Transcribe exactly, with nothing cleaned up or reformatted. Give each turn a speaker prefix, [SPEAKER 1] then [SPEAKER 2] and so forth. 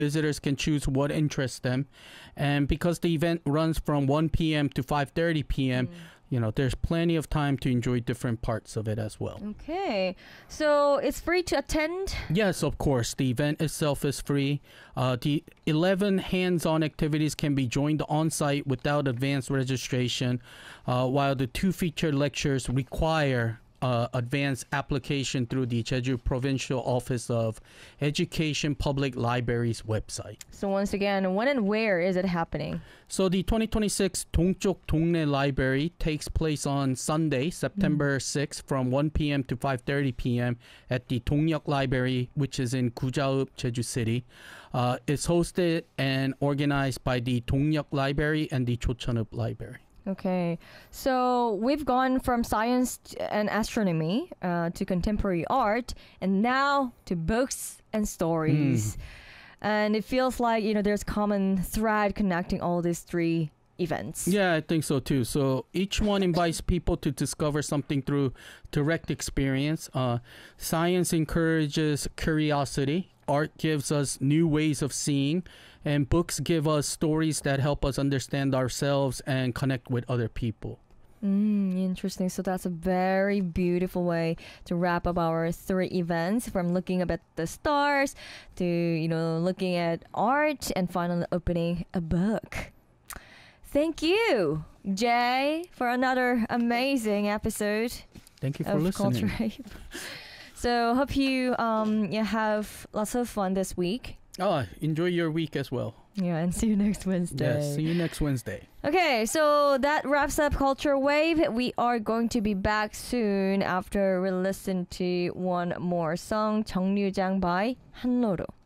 [SPEAKER 1] visitors can choose what interests them. And because the event runs from one p.m. to five thirty p.m., mm. you know, there's plenty of time to enjoy different parts of it as well.
[SPEAKER 2] Okay. So it's free to attend?
[SPEAKER 1] Yes, of course. The event itself is free. Uh, the eleven hands-on activities can be joined on-site without advanced registration, uh, while the two featured lectures require Uh, advanced application through the Jeju Provincial Office of Education Public Libraries website.
[SPEAKER 2] So once again, when and where is it happening?
[SPEAKER 1] So the twenty twenty-six 동쪽 동네 Library takes place on Sunday, September sixth from one p.m. to five thirty p.m. at the Dongyuk Library, which is in Gujaub, Jeju City. Uh, it's hosted and organized by the Dongyuk Library and the Chocheoneup Library.
[SPEAKER 2] Okay, so we've gone from science and astronomy uh, to contemporary art, and now to books and stories. Mm. And it feels like, you know, there's common thread connecting all these three events.
[SPEAKER 1] Yeah, I think so too. So each one invites people to discover something through direct experience. Uh, science encourages curiosity. Art gives us new ways of seeing, and books give us stories that help us understand ourselves and connect with other people.
[SPEAKER 2] Mm, interesting. So that's a very beautiful way to wrap up our three events, from looking up at the stars to, you know, looking at art and finally opening a book. Thank you, Jay, for another amazing episode.
[SPEAKER 1] Thank you for listening.
[SPEAKER 2] So hope you um you have lots of fun this week.
[SPEAKER 1] Oh, enjoy your week as well.
[SPEAKER 2] Yeah, and see you next Wednesday.
[SPEAKER 1] Yeah, see you next Wednesday.
[SPEAKER 2] Okay, so that wraps up Culture Wave. We are going to be back soon after we listen to one more song, 정류장 by 한로로.